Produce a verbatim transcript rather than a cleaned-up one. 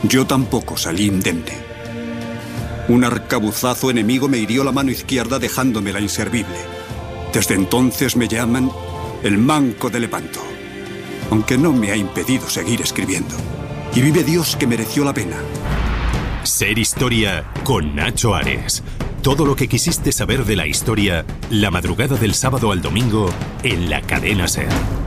Yo tampoco salí indemne. Un arcabuzazo enemigo me hirió la mano izquierda dejándomela inservible. Desde entonces me llaman el Manco de Lepanto, aunque no me ha impedido seguir escribiendo. Y vive Dios que mereció la pena. Ser Historia con Nacho Ares. Todo lo que quisiste saber de la historia, la madrugada del sábado al domingo en la cadena SER.